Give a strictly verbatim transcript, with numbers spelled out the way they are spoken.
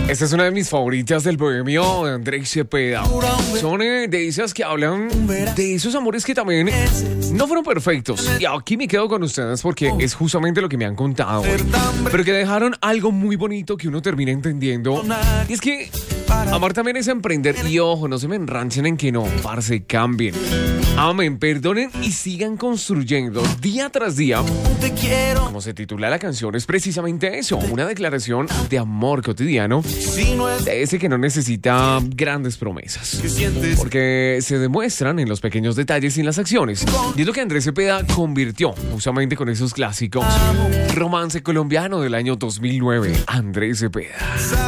Esta es una de mis favoritas del bohemio de Andrés Cepeda. Son eh, de esas que hablan de esos amores que también no fueron perfectos. Y aquí me quedo con ustedes porque es justamente lo que me han contado hoy. Pero que dejaron algo muy bonito que uno termina entendiendo. Y es que amar también es emprender. Y ojo, no se me enranchen en que no, parce, cambien. Amen, perdonen y sigan construyendo día tras día. Como se titula la canción, es precisamente eso, una declaración de amor cotidiano, de ese que no necesita grandes promesas, porque se demuestran en los pequeños detalles y en las acciones. Y es lo que Andrés Cepeda convirtió justamente con esos clásicos. Romance colombiano del año dos mil nueve, Andrés Cepeda.